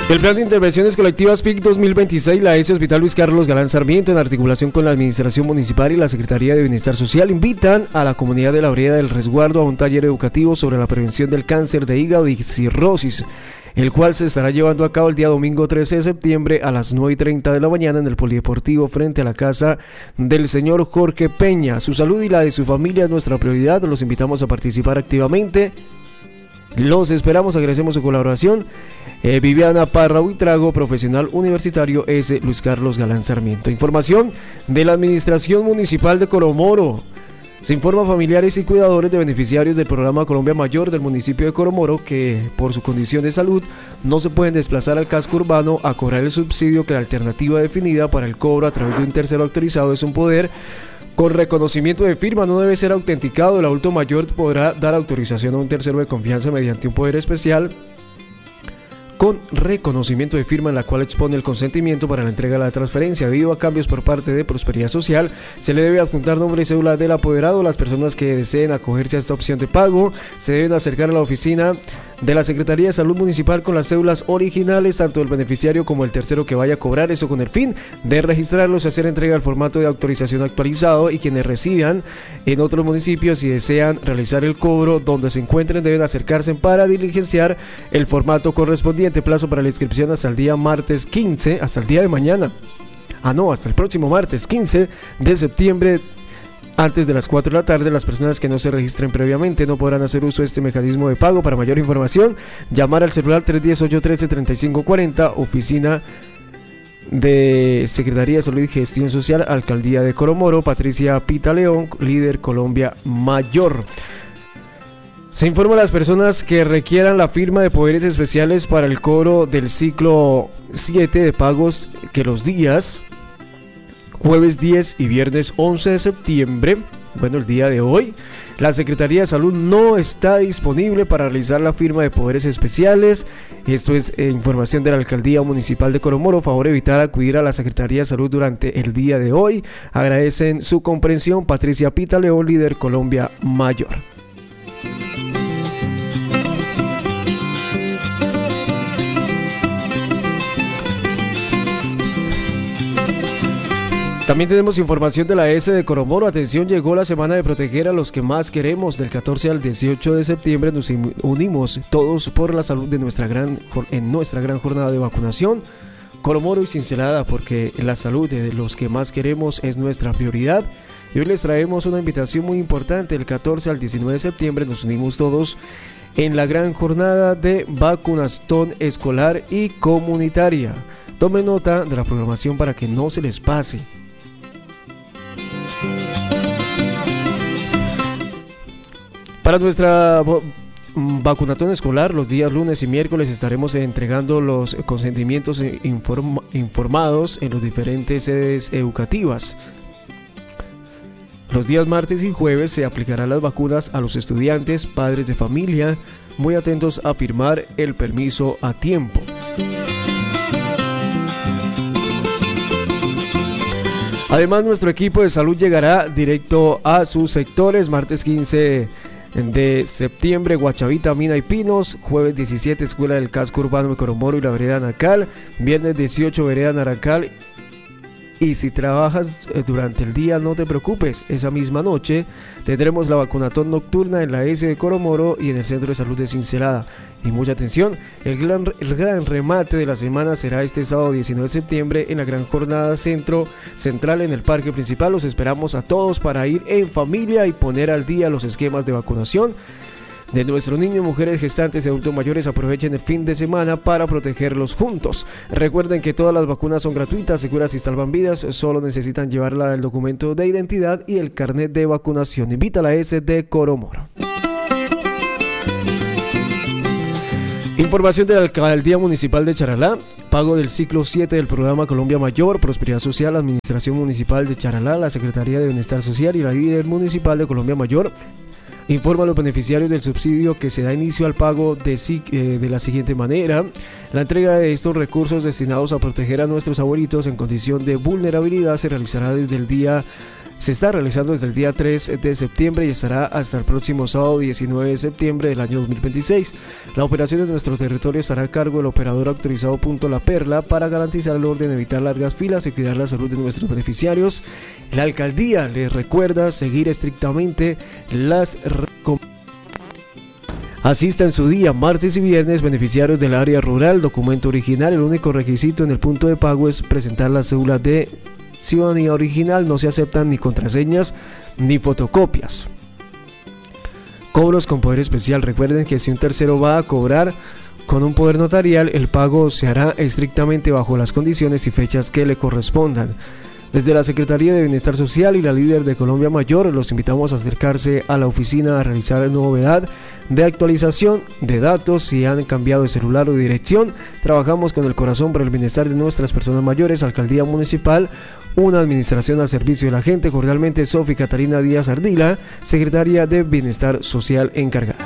El Plan de Intervenciones Colectivas PIC 2026, la ES Hospital Luis Carlos Galán Sarmiento, en articulación con la Administración Municipal y la Secretaría de Bienestar Social, invitan a la comunidad de la Vereda del Resguardo a un taller educativo sobre la prevención del cáncer de hígado y cirrosis, el cual se estará llevando a cabo el día domingo 13 de septiembre a las 9:30 de la mañana en el Polideportivo frente a la casa del señor Jorge Peña. Su salud y la de su familia es nuestra prioridad. Los invitamos a participar activamente. Los esperamos, agradecemos su colaboración. Viviana Parra Huitrago, profesional universitario S. Luis Carlos Galán Sarmiento. Información de la Administración Municipal de Coromoro. Se informa a familiares y cuidadores de beneficiarios del programa Colombia Mayor del municipio de Coromoro que por su condición de salud no se pueden desplazar al casco urbano a cobrar el subsidio, que la alternativa definida para el cobro a través de un tercero autorizado es un poder con reconocimiento de firma. No debe ser autenticado. El adulto mayor podrá dar autorización a un tercero de confianza mediante un poder especial con reconocimiento de firma, en la cual expone el consentimiento para la entrega de la transferencia. Debido a cambios por parte de Prosperidad Social, se le debe adjuntar nombre y cédula del apoderado. Las personas que deseen acogerse a esta opción de pago se deben acercar a la oficina de la Secretaría de Salud Municipal con las cédulas originales, tanto del beneficiario como el tercero que vaya a cobrar, eso con el fin de registrarlos y hacer entrega del formato de autorización actualizado. Y quienes residan en otros municipios y desean realizar el cobro donde se encuentren deben acercarse para diligenciar el formato correspondiente. Plazo para la inscripción hasta el día martes 15, hasta el día de mañana. Hasta el próximo martes 15 de septiembre. Antes de las 4 de la tarde, las personas que no se registren previamente no podrán hacer uso de este mecanismo de pago. Para mayor información, llamar al celular 310-813-3540, oficina de Secretaría de Salud y Gestión Social, Alcaldía de Coromoro. Patricia Pita León, líder Colombia Mayor. Se informa a las personas que requieran la firma de poderes especiales para el cobro del ciclo 7 de pagos que los días jueves 10 y viernes 11 de septiembre, el día de hoy, la Secretaría de Salud no está disponible para realizar la firma de poderes especiales. Esto es información de la Alcaldía Municipal de Coromoro. Favor evitar acudir a la Secretaría de Salud durante el día de hoy. Agradecen su comprensión. Patricia Pita León, líder Colombia Mayor. También tenemos información de la ES de Coromoro. Atención, llegó la semana de proteger a los que más queremos. Del 14 al 18 de septiembre nos unimos todos por la salud de en nuestra gran jornada de vacunación. Coromoro y Cincelada, porque la salud de los que más queremos es nuestra prioridad. Y hoy les traemos una invitación muy importante. Del 14 al 19 de septiembre nos unimos todos en la gran jornada de vacunación escolar y comunitaria. Tomen nota de la programación para que no se les pase. Para nuestra vacunatón escolar, los días lunes y miércoles estaremos entregando los consentimientos informados en las diferentes sedes educativas. Los días martes y jueves se aplicarán las vacunas a los estudiantes, padres de familia, muy atentos a firmar el permiso a tiempo. Además, nuestro equipo de salud llegará directo a sus sectores. Martes 15 de septiembre, Guachavita, Mina y Pinos. Jueves 17, Escuela del Casco Urbano de Coromoro y la Vereda Narancal. Viernes 18, Vereda Narancal. Y si trabajas durante el día, no te preocupes, esa misma noche tendremos la vacunatón nocturna en la S de Coromoro y en el Centro de Salud de Cincelada. Y mucha atención, el gran remate de la semana será este sábado 19 de septiembre en la gran jornada central en el parque principal. Los esperamos a todos para ir en familia y poner al día los esquemas de vacunación de nuestros niños, mujeres, gestantes y adultos mayores. Aprovechen el fin de semana para protegerlos juntos. Recuerden que todas las vacunas son gratuitas, seguras y salvan vidas. Solo necesitan llevar el documento de identidad y el carnet de vacunación. Invita a la S de Coromoro. Información de la Alcaldía Municipal de Charalá. Pago del ciclo 7 del programa Colombia Mayor, Prosperidad Social, Administración Municipal de Charalá, la Secretaría de Bienestar Social y la líder municipal de Colombia Mayor informa a los beneficiarios del subsidio que se da inicio al pago de la siguiente manera. La entrega de estos recursos destinados a proteger a nuestros abuelitos en condición de vulnerabilidad se está realizando desde el día 3 de septiembre y estará hasta el próximo sábado 19 de septiembre del año 2026. La operación en nuestro territorio estará a cargo del operador autorizado Punto La Perla para garantizar el orden, evitar largas filas y cuidar la salud de nuestros beneficiarios. La alcaldía les recuerda seguir estrictamente las recomendaciones. Asista en su día, martes y viernes, beneficiarios del área rural, documento original. El único requisito en el punto de pago es presentar la cédula de ciudadanía original. No se aceptan ni contraseñas ni fotocopias. Cobros con poder especial. Recuerden que si un tercero va a cobrar con un poder notarial, el pago se hará estrictamente bajo las condiciones y fechas que le correspondan. Desde la Secretaría de Bienestar Social y la líder de Colombia Mayor, los invitamos a acercarse a la oficina a realizar novedad de actualización de datos si han cambiado de celular o de dirección. Trabajamos con el corazón por el bienestar de nuestras personas mayores. Alcaldía Municipal, una administración al servicio de la gente. Cordialmente, Sofi Catarina Díaz Ardila, Secretaria de Bienestar Social encargada.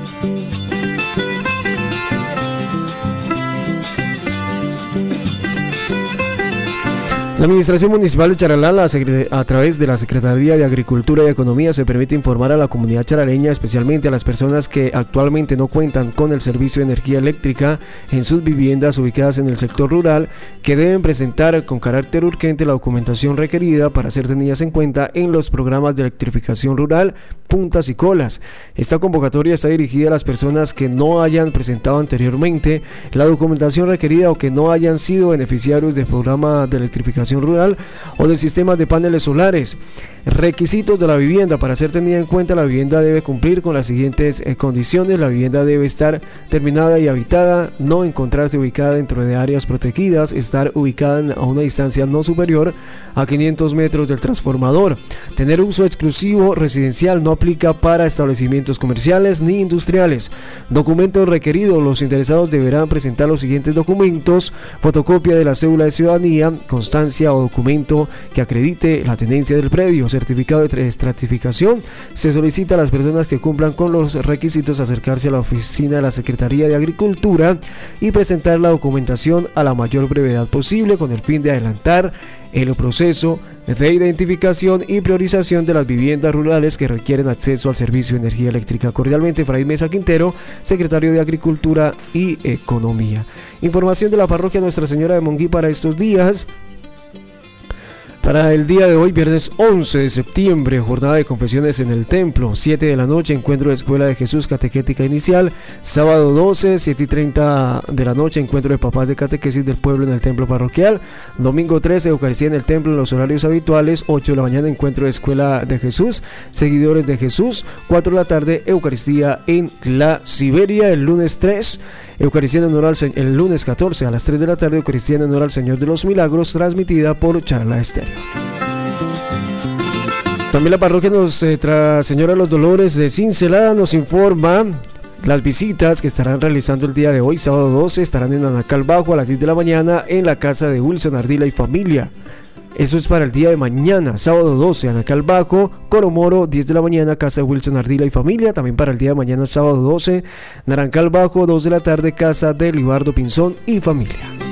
La Administración Municipal de Charalá, a través de la Secretaría de Agricultura y Economía, se permite informar a la comunidad charaleña, especialmente a las personas que actualmente no cuentan con el servicio de energía eléctrica en sus viviendas ubicadas en el sector rural, que deben presentar con carácter urgente la documentación requerida para ser tenidas en cuenta en los programas de electrificación rural, puntas y colas. Esta convocatoria está dirigida a las personas que no hayan presentado anteriormente la documentación requerida o que no hayan sido beneficiarios del programa de electrificación rural o de sistemas de paneles solares. Requisitos de la vivienda. Para ser tenida en cuenta, la vivienda debe cumplir con las siguientes condiciones. La vivienda debe estar terminada y habitada, no encontrarse ubicada dentro de áreas protegidas, estar ubicada a una distancia no superior a 500 metros del transformador. Tener uso exclusivo residencial. No aplica para establecimientos comerciales ni industriales. Documentos requeridos. Los interesados deberán presentar los siguientes documentos: fotocopia de la cédula de ciudadanía, constancia o documento que acredite la tenencia del predio, certificado de estratificación. Se solicita a las personas que cumplan con los requisitos acercarse a la oficina de la Secretaría de Agricultura y presentar la documentación a la mayor brevedad posible, con el fin de adelantar el proceso de identificación y priorización de las viviendas rurales que requieren acceso al servicio de energía eléctrica. Cordialmente, Fray Mesa Quintero, Secretario de Agricultura y Economía. Información de la parroquia Nuestra Señora de Monguí para estos días. Para el día de hoy, viernes 11 de septiembre, jornada de confesiones en el templo. 7 de la noche, encuentro de Escuela de Jesús catequética inicial. Sábado 12, 7:30 de la noche, encuentro de papás de catequesis del pueblo en el templo parroquial. Domingo 13, Eucaristía en el templo en los horarios habituales. 8 de la mañana, encuentro de Escuela de Jesús, seguidores de Jesús. 4 de la tarde, Eucaristía en la Siberia. El lunes 3, Eucaristía en honor al Señor. El lunes 14 a las 3 de la tarde, Eucaristía en honor al Señor de los Milagros, transmitida por Charalá Estéreo. También la parroquia Nuestra Señora de los Dolores de Cincelada nos informa las visitas que estarán realizando el día de hoy, sábado 12, estarán en Anacal Bajo a las 10 de la mañana en la casa de Wilson Ardila y familia. Eso es para el día de mañana, sábado 12, Anacal Bajo, Coromoro, 10 de la mañana, casa de Wilson Ardila y familia. También para el día de mañana, sábado 12, Narancal Bajo, 2 de la tarde, casa de Libardo Pinzón y familia.